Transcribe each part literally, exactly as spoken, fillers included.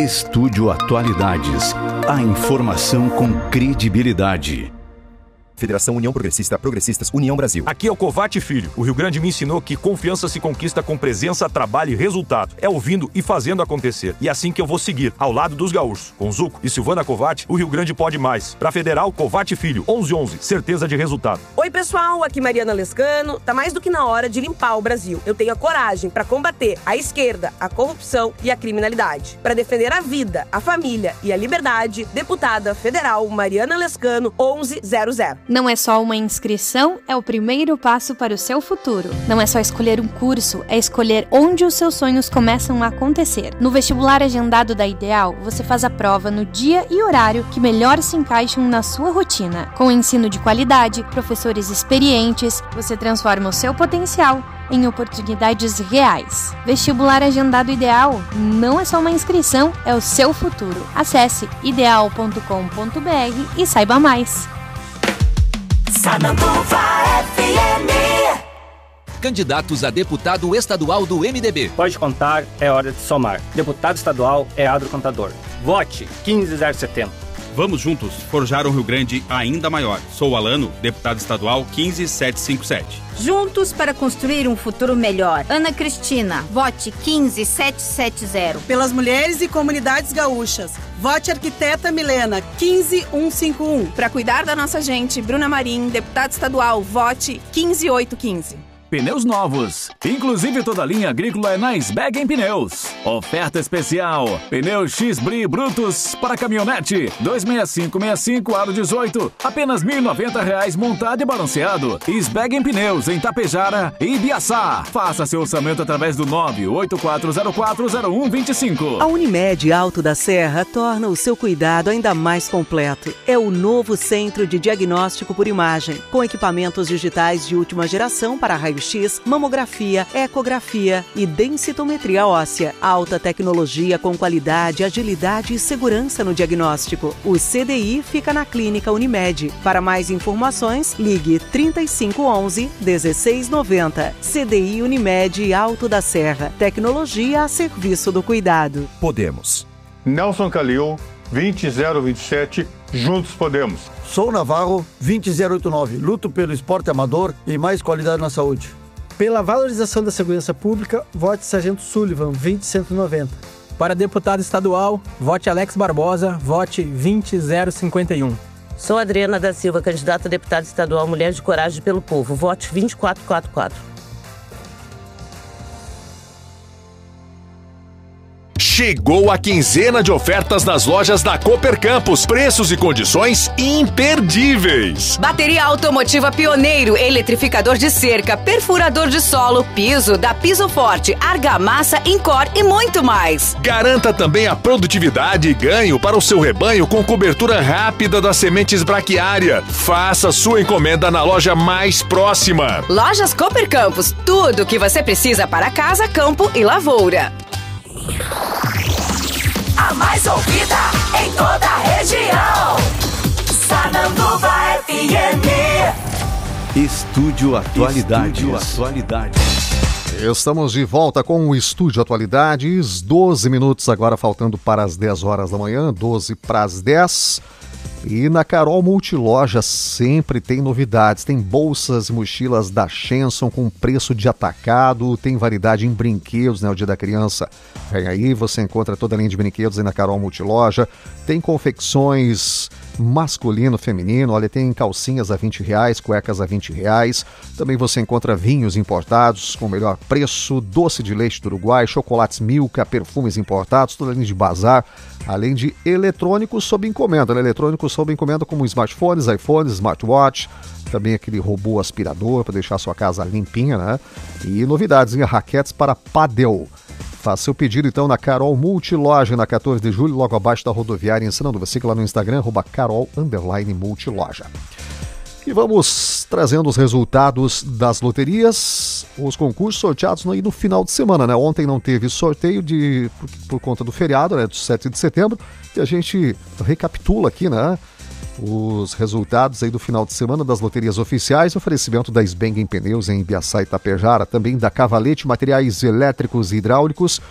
Estúdio Atualidades. A informação com credibilidade. Federação União Progressista, Progressistas, União Brasil. Aqui é o Covatti Filho. O Rio Grande me ensinou que confiança se conquista com presença, trabalho e resultado. É ouvindo e fazendo acontecer. E é assim que eu vou seguir, ao lado dos gaúchos. Com Zuco e Silvana Covatti, o Rio Grande pode mais. Pra Federal, Covatti Filho, onze onze, certeza de resultado. Oi pessoal, aqui Mariana Lescano. Tá mais do que na hora de limpar o Brasil. Eu tenho a coragem pra combater a esquerda, a corrupção e a criminalidade. Pra defender a vida, a família e a liberdade, deputada federal Mariana Lescano, onze zero zero. Não é só uma inscrição, é o primeiro passo para o seu futuro. Não é só escolher um curso, é escolher onde os seus sonhos começam a acontecer. No vestibular agendado da Ideal, você faz a prova no dia e horário que melhor se encaixam na sua rotina. Com ensino de qualidade, professores experientes, você transforma o seu potencial em oportunidades reais. Vestibular agendado Ideal não é só uma inscrição, é o seu futuro. Acesse ideal ponto com ponto br e saiba mais. Sananduva F M. Candidatos a deputado estadual do M D B. Pode contar, é hora de somar. Deputado estadual é Adro Contador. Vote quinze zero setenta. Vamos juntos forjar um Rio Grande ainda maior. Sou Alano, deputado estadual quinze setecentos e cinquenta e sete. Juntos para construir um futuro melhor. Ana Cristina, vote quinze setecentos e setenta. Pelas mulheres e comunidades gaúchas, vote arquiteta Milena, quinze mil cento e cinquenta e um. Para cuidar da nossa gente, Bruna Marim, deputada estadual, vote quinze mil oitocentos e quinze. Pneus novos, inclusive toda a linha agrícola é na Sbeggen Pneus. Oferta especial, pneus X-Bri brutos para caminhonete, dois seis cinco seis cinco aro dezoito, apenas mil e noventa reais montado e balanceado. Sbeggen Pneus em Tapejara e Ibiaçá. Faça seu orçamento através do nove oito quatro zero quatro zero um dois cinco. A Unimed Alto da Serra torna o seu cuidado ainda mais completo. É o novo centro de diagnóstico por imagem, com equipamentos digitais de última geração para raio X, mamografia, ecografia e densitometria óssea. Alta tecnologia com qualidade, agilidade e segurança no diagnóstico. O C D I fica na Clínica Unimed. Para mais informações, ligue trinta e cinco onze, dezesseis noventa. C D I Unimed Alto da Serra. Tecnologia a serviço do cuidado. Podemos. Nelson Calil, vinte zero vinte e sete, Juntos Podemos. Sou Navarro, vinte zero oitenta e nove. Luto pelo esporte amador e mais qualidade na saúde. Pela valorização da segurança pública, vote Sargento Sullivan, vinte cento e noventa. Para deputado estadual, vote Alex Barbosa, vote vinte zero cinquenta e um. Sou Adriana da Silva, candidata a deputada estadual Mulher de Coragem pelo Povo, vote vinte quatro quarenta e quatro. Chegou a quinzena de ofertas nas lojas da Cooper Campus. Preços e condições imperdíveis. Bateria automotiva Pioneiro, eletrificador de cerca, perfurador de solo, piso da Piso Forte, argamassa, Incor e muito mais. Garanta também a produtividade e ganho para o seu rebanho com cobertura rápida das sementes braquiária. Faça sua encomenda na loja mais próxima. Lojas Cooper Campus, tudo o que você precisa para casa, campo e lavoura. A mais ouvida em toda a região. Sananduva F M. Estúdio Atualidades. Estúdio Atualidades. Estamos de volta com o Estúdio Atualidades. doze minutos agora faltando para as dez horas da manhã, doze para as dez. E na Carol Multiloja sempre tem novidades, tem bolsas e mochilas da Shenson com preço de atacado, tem variedade em brinquedos, né, o Dia da Criança. Vem aí, você encontra toda a linha de brinquedos aí na Carol Multiloja, tem confecções masculino, feminino, olha, tem calcinhas a vinte reais, cuecas a vinte reais, também você encontra vinhos importados com o melhor preço, doce de leite do Uruguai, chocolates Milka, perfumes importados, toda a linha de bazar, além de eletrônicos sob encomenda, né? Eletrônicos sob encomenda como smartphones, iPhones, smartwatch, também aquele robô aspirador para deixar a sua casa limpinha, né? E novidades, hein? Raquetes para padel. Faça seu pedido então na Carol Multiloja, na quatorze de julho, logo abaixo da rodoviária em Sananduva. Siga lá no Instagram, arroba Carol underline Multiloja. E vamos trazendo os resultados das loterias, os concursos sorteados no, no final de semana, né? Ontem não teve sorteio de, por, por conta do feriado, né? Do sete de setembro, e a gente recapitula aqui, né? Os resultados aí do final de semana das loterias oficiais, oferecimento da Sbeggen Pneus em Ibiaçá e Tapejara, também da Cavalete Materiais Elétricos e Hidráulicos,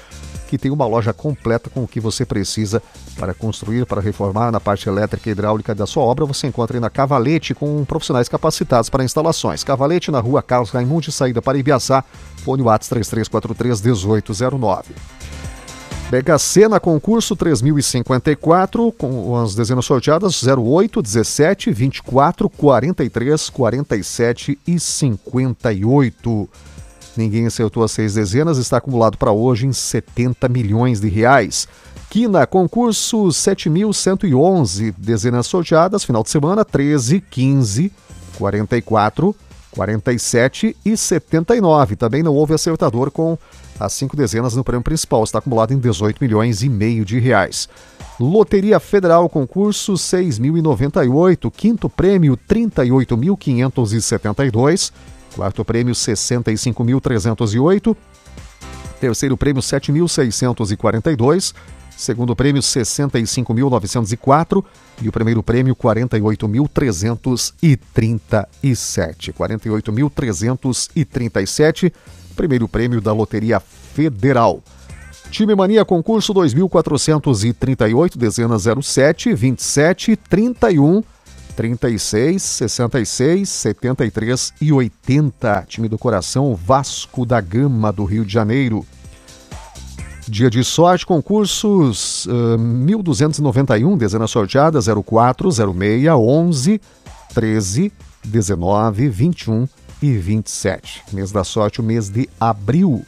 que tem uma loja completa com o que você precisa para construir, para reformar na parte elétrica e hidráulica da sua obra. Você encontra aí na Cavalete com profissionais capacitados para instalações. Cavalete na rua Carlos Raimundi, saída para Ibiaçá, fone WhatsApp três três quatro três um oito zero nove. Mega Sena concurso três mil e cinquenta e quatro, com as dezenas sorteadas zero oito, dezessete, vinte e quatro, quarenta e três, quarenta e sete e cinquenta e oito. Ninguém acertou as seis dezenas, está acumulado para hoje em setenta milhões de reais. Quina, concurso sete mil cento e onze, dezenas sorteadas, final de semana treze, quinze, quarenta e quatro, quarenta e sete e setenta e nove. Também não houve acertador com as cinco dezenas no prêmio principal, está acumulado em dezoito milhões e meio de reais. Loteria Federal, concurso seis mil e noventa e oito, quinto prêmio trinta e oito mil quinhentos e setenta e dois, quarto prêmio sessenta e cinco mil trezentos e oito, terceiro prêmio sete mil seiscentos e quarenta e dois, segundo prêmio sessenta e cinco mil novecentos e quatro e o primeiro prêmio quarenta e oito mil trezentos e trinta e sete. quarenta e oito mil trezentos e trinta e sete, primeiro prêmio da Loteria Federal. Time Mania, concurso dois mil quatrocentos e trinta e oito, dezenas zero sete, vinte e sete, trinta e um, trinta e seis, sessenta e seis, setenta e três e oitenta. Time do coração, Vasco da Gama, do Rio de Janeiro. Dia de sorte, concursos uh, mil duzentos e noventa e um, dezenas sorteadas zero quatro, zero seis, onze, treze, dezenove, vinte e um e vinte e sete. Mês da sorte, o mês de abril.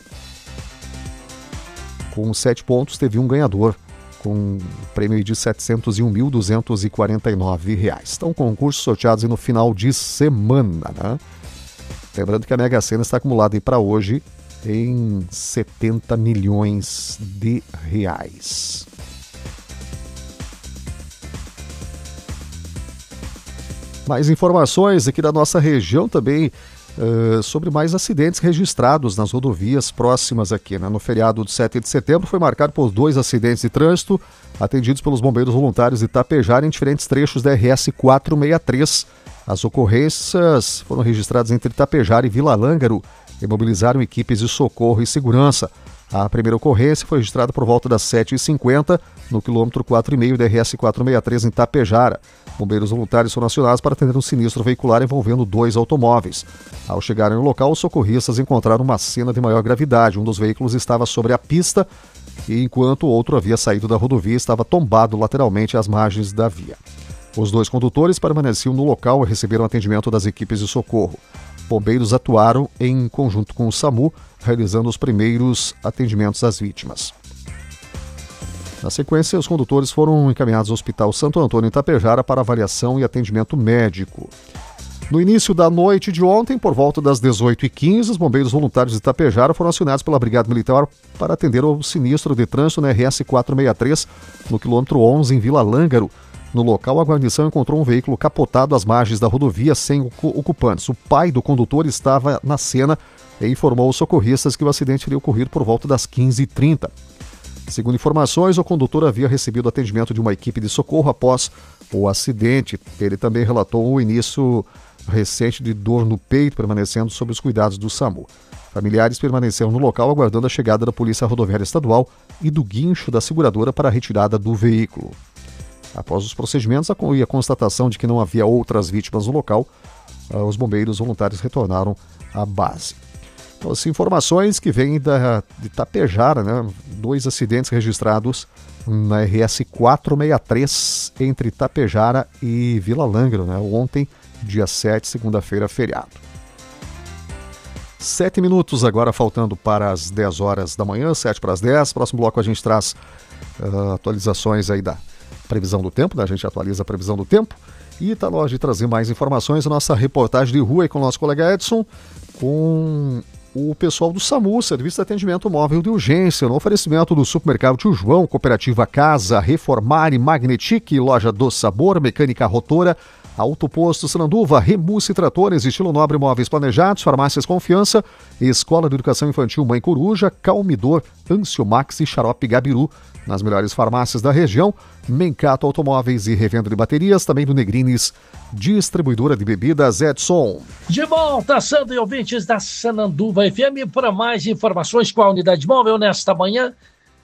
Com sete pontos, teve um ganhador, com um prêmio de setecentos e um mil duzentos e quarenta e nove reais. Então, concursos sorteados no final de semana, né? Lembrando que a Mega Sena está acumulada para hoje em setenta milhões de reais. Mais informações aqui da nossa região também uh, sobre mais acidentes registrados nas rodovias próximas aqui, né? No feriado de sete de setembro foi marcado por dois acidentes de trânsito atendidos pelos bombeiros voluntários de Itapejara em diferentes trechos da R S quatrocentos e sessenta e três. As ocorrências foram registradas entre Itapejara e Vila Lângaro e mobilizaram equipes de socorro e segurança. A primeira ocorrência foi registrada por volta das sete e cinquenta, no quilômetro quatro e meio da R S quatrocentos e sessenta e três em Itapejara. Bombeiros voluntários foram acionados para atender um sinistro veicular envolvendo dois automóveis. Ao chegarem no local, os socorristas encontraram uma cena de maior gravidade. Um dos veículos estava sobre a pista, e enquanto o outro havia saído da rodovia, estava tombado lateralmente às margens da via. Os dois condutores permaneciam no local e receberam atendimento das equipes de socorro. Bombeiros atuaram em conjunto com o SAMU, realizando os primeiros atendimentos às vítimas. Na sequência, os condutores foram encaminhados ao Hospital Santo Antônio em Itapejara para avaliação e atendimento médico. No início da noite de ontem, por volta das dezoito e quinze, os bombeiros voluntários de Itapejara foram acionados pela Brigada Militar para atender ao sinistro de trânsito na R S quatrocentos e sessenta e três, no quilômetro onze, em Vila Lângaro. No local, a guarnição encontrou um veículo capotado às margens da rodovia sem ocupantes. O pai do condutor estava na cena e informou aos socorristas que o acidente teria ocorrido por volta das quinze e trinta. Segundo informações, o condutor havia recebido atendimento de uma equipe de socorro após o acidente. Ele também relatou o início recente de dor no peito, permanecendo sob os cuidados do SAMU. Familiares permaneceram no local aguardando a chegada da Polícia Rodoviária Estadual e do guincho da seguradora para a retirada do veículo. Após os procedimentos e a constatação de que não havia outras vítimas no local, os bombeiros voluntários retornaram à base. Então, as informações que vêm da, de Itapejara, né? Dois acidentes registrados na R S quatrocentos e sessenta e três entre Itapejara e Vila Lângaro, né? Ontem, dia sete, segunda-feira, feriado. Sete minutos agora faltando para as dez horas da manhã, sete para as dez. Próximo bloco a gente traz uh, atualizações aí da previsão do tempo, né? A gente atualiza a previsão do tempo e está na hora de trazer mais informações. A nossa reportagem de rua aí com o nosso colega Edson, com o pessoal do SAMU, Serviço de Atendimento Móvel de Urgência, no oferecimento do Supermercado Tio João, Cooperativa Casa, Reformar e Magnetic, Loja do Sabor, Mecânica Rotora, Autoposto Sananduva, Remusse Tratores, Estilo Nobre Móveis Planejados, Farmácias Confiança, Escola de Educação Infantil Mãe Coruja, Calmidor, Anciomax e Xarope Gabiru. Nas melhores farmácias da região, Mencato Automóveis e Revenda de Baterias, também do Negrines, distribuidora de bebidas Edson. De volta, Sandro e ouvintes da Sananduva F M, para mais informações com a unidade móvel nesta manhã.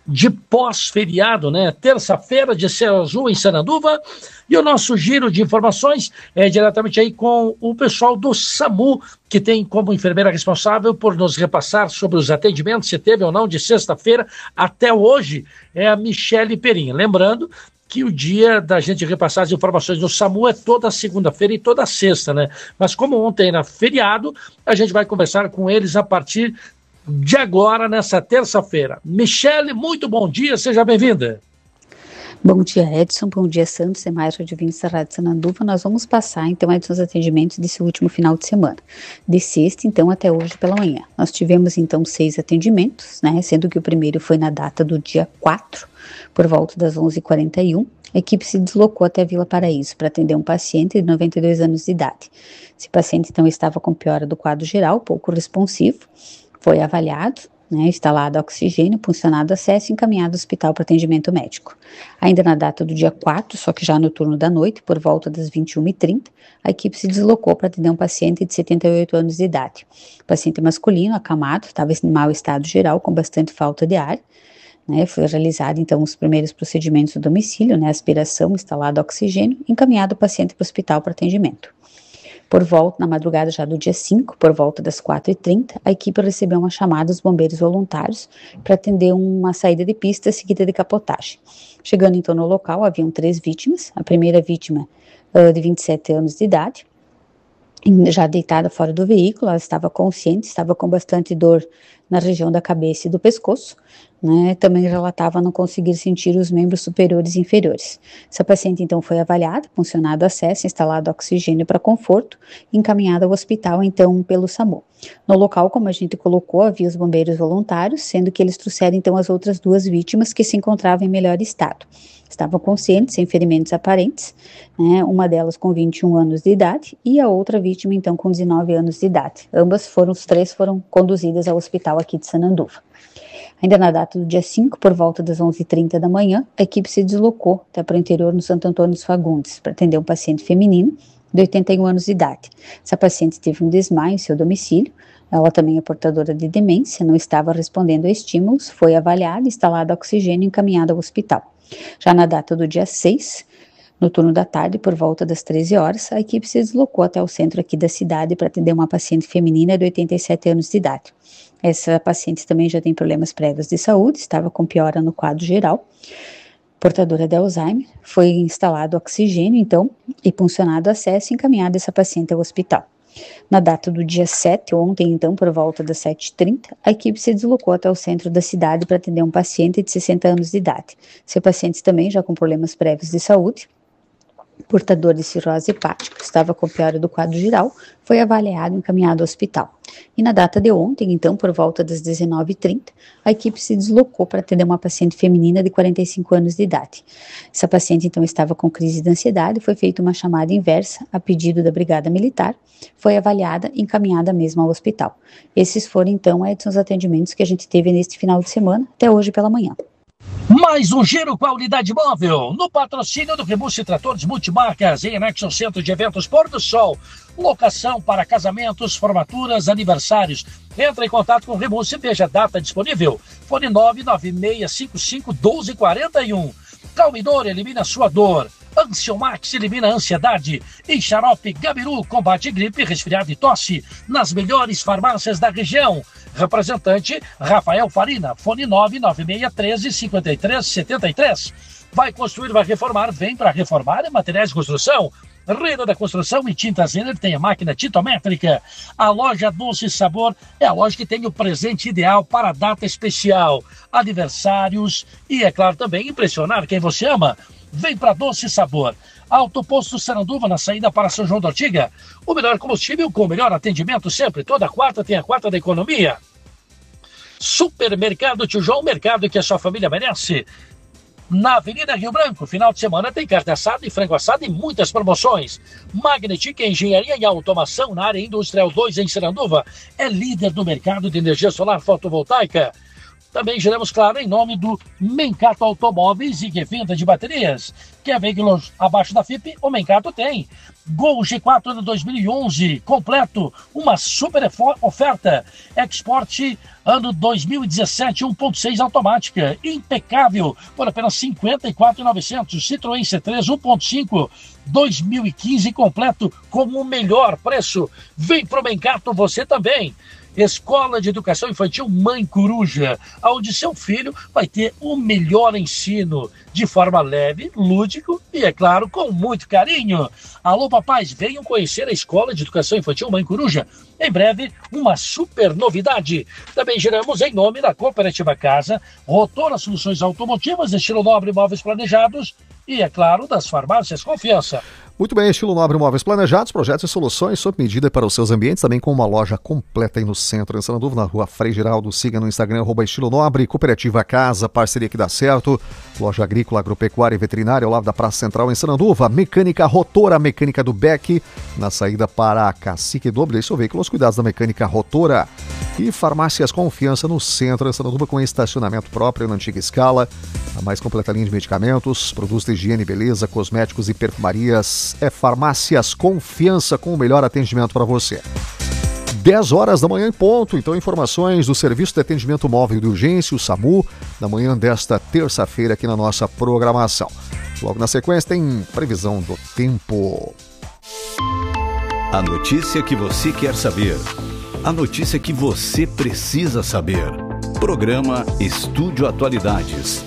de pós-feriado, né? Terça-feira de céu azul em Sananduva. E o nosso giro de informações é diretamente aí com o pessoal do SAMU, que tem como enfermeira responsável por nos repassar sobre os atendimentos, se teve ou não, de sexta-feira até hoje, é a Michele Perim. Lembrando que o dia da gente repassar as informações do SAMU é toda segunda-feira e toda sexta, né? Mas como ontem era feriado, a gente vai conversar com eles a partir de agora, nessa terça-feira. Michele, muito bom dia, seja bem-vinda. Bom dia, Edson. Bom dia, Santos. É mais de ouvintes da Rádio Sananduva. Nós vamos passar, então, aí os atendimentos desse último final de semana. De sexta, então, até hoje pela manhã. Nós tivemos, então, seis atendimentos, né? Sendo que o primeiro foi na data do dia quatro, por volta das onze e quarenta e um. A equipe se deslocou até a Vila Paraíso para atender um paciente de noventa e dois anos de idade. Esse paciente, então, estava com piora do quadro geral, pouco responsivo. Foi avaliado, né, instalado oxigênio, puncionado acesso e encaminhado ao hospital para atendimento médico. Ainda na data do dia quatro, só que já no turno da noite, por volta das vinte e uma e trinta, a equipe se deslocou para atender um paciente de setenta e oito anos de idade. O paciente masculino, acamado, estava em mau estado geral, com bastante falta de ar. Né, foi realizado, então, os primeiros procedimentos do domicílio, né, aspiração, instalado oxigênio, encaminhado o paciente para o hospital para atendimento. Por volta, na madrugada já do dia cinco, por volta das quatro e trinta, a equipe recebeu uma chamada dos bombeiros voluntários para atender uma saída de pista seguida de capotagem. Chegando então no local, haviam três vítimas. A primeira vítima, uh, de vinte e sete anos de idade, já deitada fora do veículo, ela estava consciente, estava com bastante dor na região da cabeça e do pescoço, né? Também relatava não conseguir sentir os membros superiores e inferiores. Essa paciente então foi avaliada, funcionado acesso, instalado oxigênio para conforto, encaminhada ao hospital então pelo SAMU. No local, como a gente colocou, havia os bombeiros voluntários, sendo que eles trouxeram então as outras duas vítimas que se encontravam em melhor estado. Estavam conscientes, sem ferimentos aparentes, né, uma delas com vinte e um anos de idade e a outra vítima, então, com dezenove anos de idade. Ambas foram, os três foram conduzidas ao hospital aqui de Sananduva. Ainda na data do dia cinco, por volta das onze e trinta da manhã, a equipe se deslocou até para o interior no Santo Antônio dos Fagundes para atender um paciente feminino de oitenta e um anos de idade. Essa paciente teve um desmaio em seu domicílio. Ela também é portadora de demência, não estava respondendo a estímulos, foi avaliada, instalado oxigênio e encaminhada ao hospital. Já na data do dia seis, no turno da tarde, por volta das treze horas, a equipe se deslocou até o centro aqui da cidade para atender uma paciente feminina de oitenta e sete anos de idade. Essa paciente também já tem problemas prévios de saúde, estava com piora no quadro geral, portadora de Alzheimer, foi instalado oxigênio, então, e puncionado acesso e encaminhada essa paciente ao hospital. Na data do dia sete, ontem, então, por volta das sete e trinta, a equipe se deslocou até o centro da cidade para atender um paciente de sessenta anos de idade. Seu paciente também já com problemas prévios de saúde, portador de cirrose hepática, estava com piora do quadro geral, foi avaliado e encaminhado ao hospital. E na data de ontem, então, por volta das dezenove e trinta, a equipe se deslocou para atender uma paciente feminina de quarenta e cinco anos de idade. Essa paciente, então, estava com crise de ansiedade, foi feita uma chamada inversa a pedido da Brigada Militar, foi avaliada e encaminhada mesmo ao hospital. Esses foram, então, Edson, os atendimentos que a gente teve neste final de semana, até hoje pela manhã. Mais um giro com a unidade móvel, no patrocínio do Rebus Tratores Multimarcas, em anexo ao Centro de Eventos Pôr do Sol. Locação para casamentos, formaturas, aniversários. Entre em contato com o Rebus e veja a data disponível. Fone nove nove seis cinco cinco um dois quatro um. Calmidor elimina sua dor. Ansiomax elimina a ansiedade. E Xarope Gabiru combate gripe, resfriado e tosse nas melhores farmácias da região. Representante Rafael Farina, fone nove nove seis um três cinco três sete três. Vai construir, vai reformar, vem para reformar é materiais de construção. Reina da Construção e Tintas Renner tem a máquina tintométrica. A loja Doce Sabor é a loja que tem o presente ideal para a data especial, aniversários e, é claro, também impressionar quem você ama. Vem para Doce Sabor. Alto Posto Sananduva, na saída para São João da Ortiga. O melhor combustível com o melhor atendimento sempre. Toda quarta tem a quarta da economia. Supermercado Tio João, mercado que a sua família merece. Na Avenida Rio Branco, final de semana tem carne assada e frango assado e muitas promoções. Magnetic Engenharia e Automação na área industrial dois em Sananduva. É líder no mercado de energia solar fotovoltaica. Também giramos, claro, em nome do Mencato Automóveis e Revenda de Baterias. Quer veículos abaixo da F I P? O Mencato tem. Gol G quatro ano dois mil e onze, completo, uma super oferta. Export ano dois mil e dezessete, um ponto seis automática, impecável, por apenas cinquenta e quatro mil e novecentos. Citroën C três um ponto cinco, dois mil e quinze, completo, com o melhor preço. Vem pro Mencato você também. Escola de Educação Infantil Mãe Coruja, onde seu filho vai ter o melhor ensino, de forma leve, lúdico e, é claro, com muito carinho. Alô, papais, venham conhecer a Escola de Educação Infantil Mãe Coruja. Em breve, uma super novidade. Também giramos em nome da Cooperativa Casa, Rotora Soluções Automotivas, estilo nobre, móveis planejados e, é claro, das farmácias Confiança. Muito bem, estilo nobre, móveis planejados, projetos e soluções sob medida para os seus ambientes, também com uma loja completa aí no centro, em Sananduva, na rua Frei Geraldo. Siga no Instagram, arroba estilo nobre, Cooperativa Casa, parceria que dá certo, loja agrícola, agropecuária e veterinária ao lado da Praça Central em Sananduva, Mecânica Rotora, mecânica do Beck, na saída para Cacique Doble, deixe seu veículo aos cuidados da Mecânica Rotora. E Farmácias Confiança no centro, em Sananduva, com estacionamento próprio na antiga escala, a mais completa linha de medicamentos, produtos de higiene e beleza, cosméticos e perfumarias. É Farmácias Confiança, com o melhor atendimento para você. dez horas da manhã em ponto, então informações do Serviço de Atendimento Móvel de Urgência, o SAMU, na manhã desta terça-feira aqui na nossa programação. Logo na sequência tem previsão do tempo. A notícia que você quer saber. A notícia que você precisa saber. Programa Estúdio Atualidades.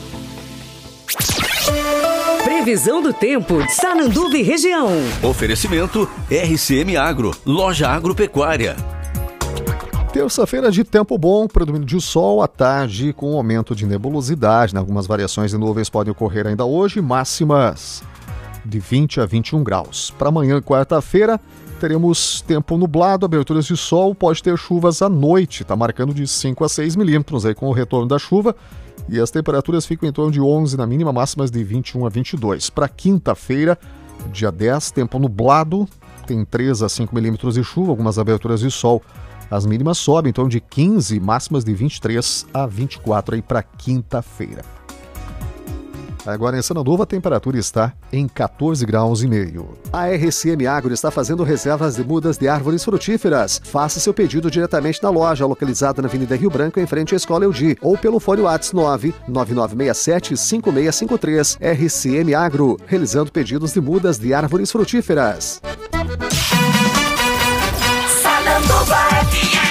Previsão do tempo, Sananduva e região. Oferecimento R C M Agro, loja agropecuária. Terça-feira de tempo bom, predomínio de sol à tarde com aumento de nebulosidade. Algumas variações de nuvens podem ocorrer ainda hoje, máximas de vinte a vinte e um graus. Para amanhã, quarta-feira, teremos tempo nublado, aberturas de sol, pode ter chuvas à noite, está marcando de cinco a seis milímetros aí com o retorno da chuva. E as temperaturas ficam em torno de onze na mínima, máximas de vinte e um a vinte e dois. Para quinta-feira, dia dez, tempo nublado, tem três a cinco milímetros de chuva, algumas aberturas de sol. As mínimas sobem em torno de quinze, máximas de vinte e três a vinte e quatro aí para quinta-feira. Agora em Sananduva a temperatura está em quatorze graus e meio. A R C M Agro está fazendo reservas de mudas de árvores frutíferas. Faça seu pedido diretamente na loja, localizada na Avenida Rio Branco, em frente à Escola Eudi, ou pelo fone WhatsApp nove nove nove seis sete cinco seis cinco três. R C M Agro, realizando pedidos de mudas de árvores frutíferas. Sananduva F M.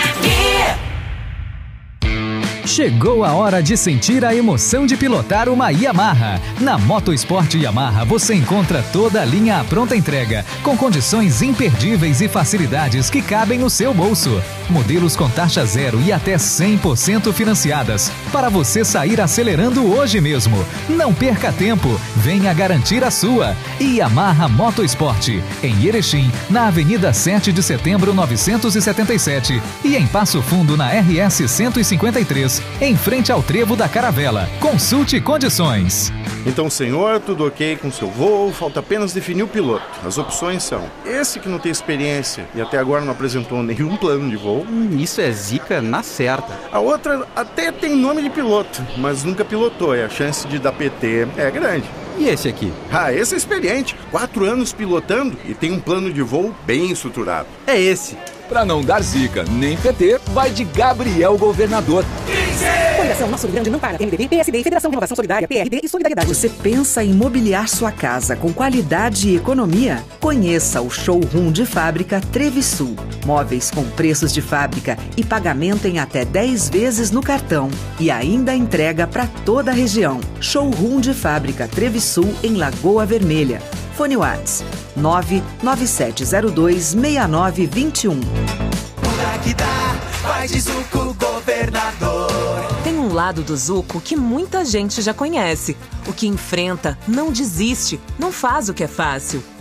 Chegou a hora de sentir a emoção de pilotar uma Yamaha. Na Motosport Yamaha você encontra toda a linha à pronta entrega, com condições imperdíveis e facilidades que cabem no seu bolso. Modelos com taxa zero e até cem por cento financiadas, para você sair acelerando hoje mesmo. Não perca tempo, venha garantir a sua. Yamaha Motosport, em Erechim, na Avenida sete de Setembro novecentos e setenta e sete e em Passo Fundo na R S cento e cinquenta e três, em frente ao Trevo da Caravela. Consulte condições. Então, senhor, tudo ok com seu voo, falta apenas definir o piloto. As opções são: esse que não tem experiência e até agora não apresentou nenhum plano de voo. Hum, isso é zica na certa. A outra até tem nome de piloto, mas nunca pilotou e a chance de dar P T é grande. E esse aqui? Ah, esse é experiente. Quatro anos pilotando e tem um plano de voo bem estruturado. É esse. Pra não dar zica nem P T, vai de Gabriel Governador. Coligação Nosso Rio Grande não para. M D B, P S D, Federação Renovação Solidária, P R D e Solidariedade. Você pensa em mobiliar sua casa com qualidade e economia? Conheça o Showroom de Fábrica Trevisul. Móveis com preços de fábrica e pagamento em até dez vezes no cartão. E ainda entrega para toda a região. Showroom de Fábrica Trevisul em Lagoa Vermelha. Fone Whats nove nove sete zero dois seis nove dois um. Que dá, vai de Zuco Governador. Tem um lado do Zuco que muita gente já conhece. O que enfrenta, não desiste, não faz o que é fácil.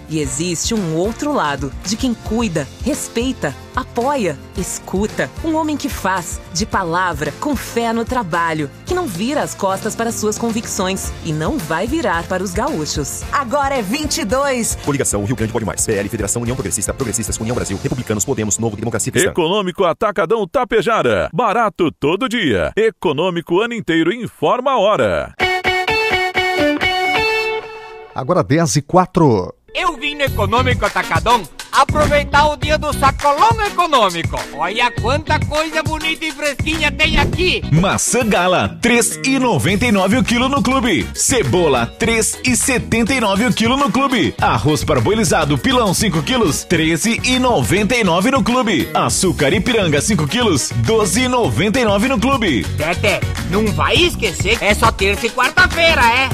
E existe um outro lado, de quem cuida, respeita, apoia, escuta. Um homem que faz, de palavra, com fé no trabalho, que não vira as costas para suas convicções e não vai virar para os gaúchos. Agora é vinte e dois. Coligação Rio Grande Pode Mais. P L, Federação União Progressista, Progressistas, União Brasil, Republicanos, Podemos, Novo e Democracia Cristã. Econômico Atacadão Tapejara. Barato todo dia. Econômico ano inteiro, informa a hora. Agora dez e quatro. Eu vim no Econômico Atacadão aproveitar o dia do sacolão econômico. Olha quanta coisa bonita e fresquinha tem aqui. Maçã Gala, três reais e noventa e nove o quilo no clube. Cebola, três reais e setenta e nove o quilo no clube. Arroz parboilizado pilão cinco quilos, treze reais e noventa e nove no clube. Açúcar Ipiranga cinco quilos, doze reais e noventa e nove no clube. Tete, não vai esquecer, é só terça e quarta-feira, é?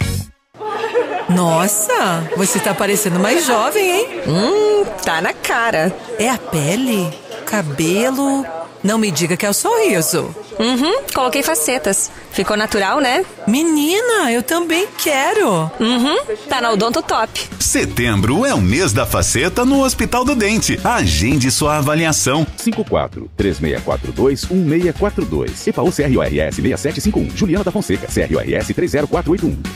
Nossa, você tá parecendo mais jovem, hein? Hum, tá na cara. É a pele? Cabelo? Não me diga que é o sorriso. Uhum, coloquei facetas. Ficou natural, né? Menina, eu também quero. Uhum, tá na Odonto Top. Setembro é o mês da faceta no Hospital do Dente. Agende sua avaliação. cinco quatro três seis quatro dois um seis quatro dois. E P A U C R O R S seis sete cinco um. Juliana da Fonseca, C R O R S três zero quatro oito um.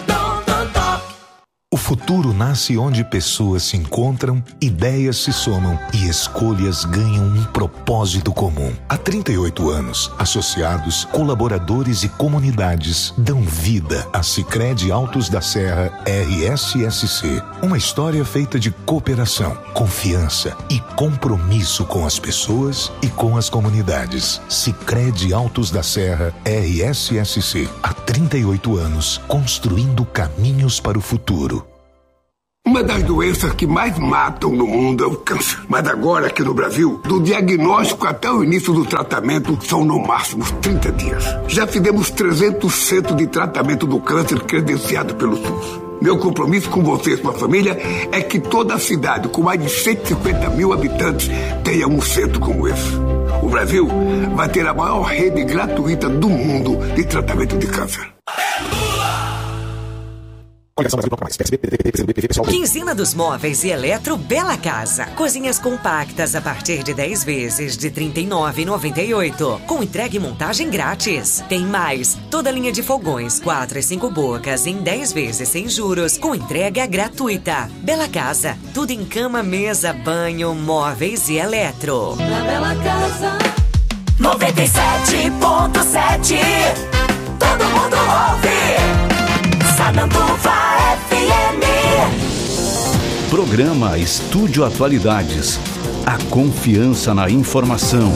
O futuro nasce onde pessoas se encontram, ideias se somam e escolhas ganham um propósito comum. Há trinta e oito anos, associados, colaboradores e comunidades dão vida à Sicredi Altos da Serra R S S C. Uma história feita de cooperação, confiança e compromisso com as pessoas e com as comunidades. Sicredi Altos da Serra R S S C. Há trinta e oito anos, construindo caminhos para o futuro. Uma das doenças que mais matam no mundo é o câncer. Mas agora, aqui no Brasil, do diagnóstico até o início do tratamento, são no máximo trinta dias. Já fizemos trezentos centros de tratamento do câncer credenciado pelo SUS. Meu compromisso com você e sua família é que toda a cidade, com mais de cento e cinquenta mil habitantes, tenha um centro como esse. O Brasil vai ter a maior rede gratuita do mundo de tratamento de câncer. Quinzena dos Móveis e Eletro Bela Casa. Cozinhas compactas a partir de dez vezes de trinta e nove reais e noventa e oito centavos. Com entrega e montagem grátis. Tem mais. Toda linha de fogões quatro e cinco bocas em dez vezes sem juros. Com entrega gratuita. Bela Casa. Tudo em cama, mesa, banho, móveis e eletro. Na Bela Casa. noventa e sete ponto sete. Todo mundo ouve. Sananduva F M. Programa Estúdio Atualidades. A confiança na informação.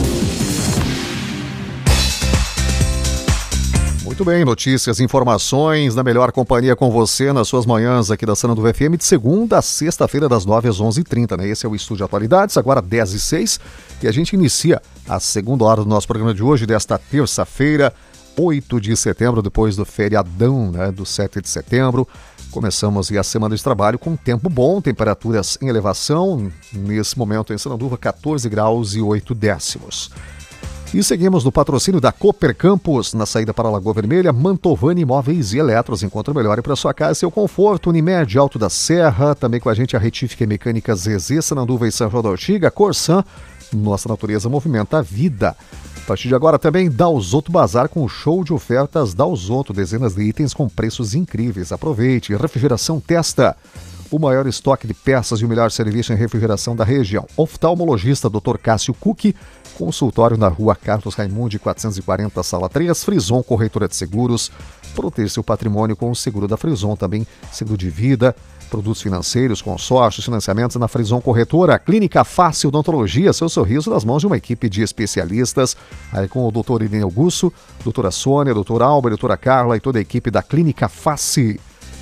Muito bem, notícias, informações, na melhor companhia com você nas suas manhãs aqui da Sananduva F M, de segunda a sexta-feira, das nove às onze e trinta, né? Esse é o Estúdio Atualidades, agora dez e seis, e a gente inicia a segunda hora do nosso programa de hoje, desta terça-feira, oito de setembro, depois do feriadão, né, do sete de setembro. Começamos a semana de trabalho com tempo bom, temperaturas em elevação, nesse momento em Sananduva, catorze graus e oito décimos. E seguimos no patrocínio da Cooper Campus, na saída para a Lagoa Vermelha, Mantovani Imóveis e Eletros. Encontre o melhor para sua casa e seu conforto. Unimed Alto da Serra, também com a gente a Retífica e Mecânica Z Z, Sananduva e São João da Ortiga, Corsan, nossa natureza movimenta a vida. A partir de agora também Dalzotto Bazar com o show de ofertas Dalzotto, dezenas de itens com preços incríveis. Aproveite. Refrigeração Testa, o maior estoque de peças e o melhor serviço em refrigeração da região. Oftalmologista doutor Cássio Cucchi, consultório na rua Carlos Raimundi quatrocentos e quarenta, sala três, Frison Corretora de Seguros. Proteja seu patrimônio com o seguro da Frison, também seguro de vida, produtos financeiros, consórcios, financiamentos na Frison Corretora. Clínica Fácil Odontologia, seu sorriso nas mãos de uma equipe de especialistas, aí com o doutor Irene Augusto, doutora Sônia, doutor Alba, doutora Carla e toda a equipe da Clínica Fácil.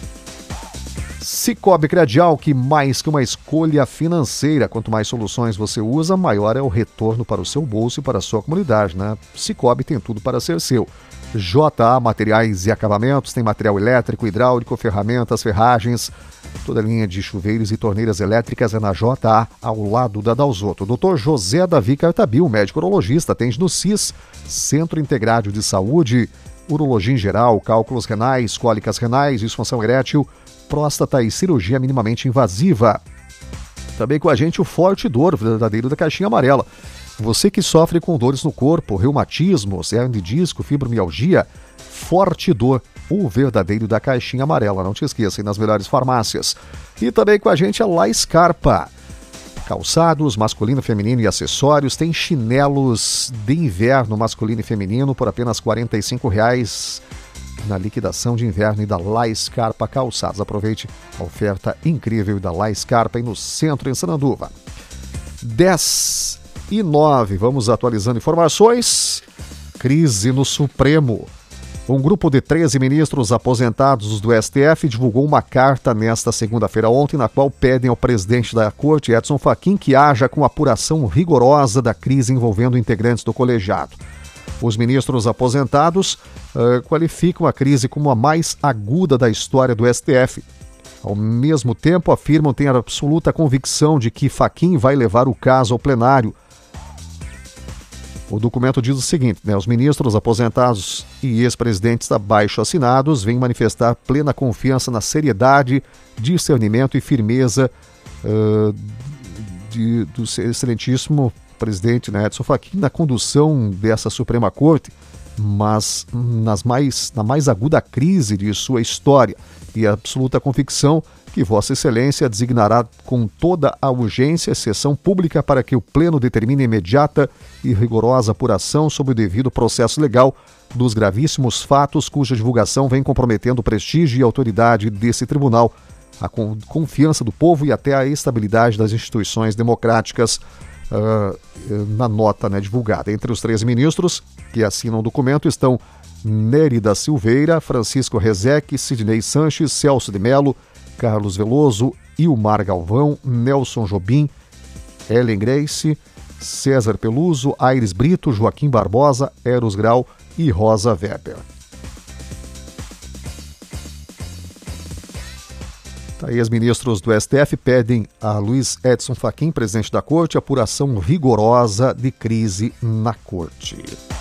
Cicobi Credial, que mais que uma escolha financeira, quanto mais soluções você usa, maior é o retorno para o seu bolso e para a sua comunidade, né? Cicobi tem tudo para ser seu. J A Materiais e Acabamentos, tem material elétrico, hidráulico, ferramentas, ferragens, toda a linha de chuveiros e torneiras elétricas é na J A, ao lado da Dalzotto. doutor José Davi Cartabil, médico urologista, atende no C I S, Centro Integrado de Saúde. urologia em geral, cálculos renais, cólicas renais, disfunção erétil, próstata e cirurgia minimamente invasiva. Também com a gente o Forte Dor, verdadeiro da caixinha amarela. Você que sofre com dores no corpo, reumatismos, hernia de disco, fibromialgia, Forte Dor, o verdadeiro da caixinha amarela. Não te esqueça, nas melhores farmácias. E também com a gente a La Scarpa. Calçados, masculino, feminino e acessórios. Tem chinelos de inverno masculino e feminino por apenas quarenta e cinco reais na liquidação de inverno e da La Scarpa Calçados. Aproveite a oferta incrível da La Scarpa aí no centro, em Sananduva. dez e nove, vamos atualizando informações. Crise no Supremo. Um grupo de treze ministros aposentados do S T F divulgou uma carta nesta segunda-feira ontem, na qual pedem ao presidente da Corte, Edson Fachin, que haja com apuração rigorosa da crise envolvendo integrantes do colegiado. Os ministros aposentados uh, qualificam a crise como a mais aguda da história do S T F. Ao mesmo tempo, afirmam ter a absoluta convicção de que Fachin vai levar o caso ao plenário. O documento diz o seguinte, né? Os ministros aposentados e ex-presidentes abaixo assinados vêm manifestar plena confiança na seriedade, discernimento e firmeza uh, de, do excelentíssimo presidente, né, Edson Fachin, na condução dessa Suprema Corte, mas nas mais, na mais aguda crise de sua história, e a absoluta convicção que Vossa Excelência designará com toda a urgência sessão pública para que o Pleno determine imediata e rigorosa apuração sobre o devido processo legal dos gravíssimos fatos cuja divulgação vem comprometendo o prestígio e a autoridade desse tribunal, a confiança do povo e até a estabilidade das instituições democráticas. Uh, na nota, né, divulgada. Entre os três ministros que assinam o documento estão Nérida Silveira, Francisco Rezec, Sidney Sanches, Celso de Mello, Carlos Veloso, Ilmar Galvão, Nelson Jobim, Ellen Grace, César Peluso, Aires Brito, Joaquim Barbosa, Eros Grau e Rosa Weber. Aí os ministros do S T F pedem a Luiz Edson Fachin, presidente da Corte, apuração rigorosa de crise na Corte.